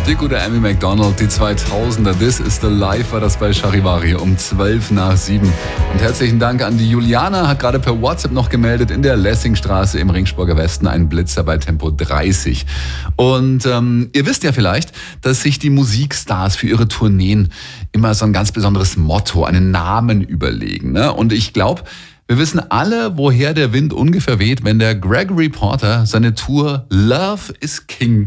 Die gute Amy Macdonald, die 2000er, This is the Life, war das bei Charivari um 7:12. Und herzlichen Dank an die Juliana, hat gerade per WhatsApp noch gemeldet, in der Lessingstraße im Ringsburger Westen ein Blitzer bei Tempo 30. Und ihr wisst ja vielleicht, dass sich die Musikstars für ihre Tourneen immer so ein ganz besonderes Motto, einen Namen überlegen. Ne? Und ich glaube, wir wissen alle, woher der Wind ungefähr weht, wenn der Gregory Porter seine Tour Love is King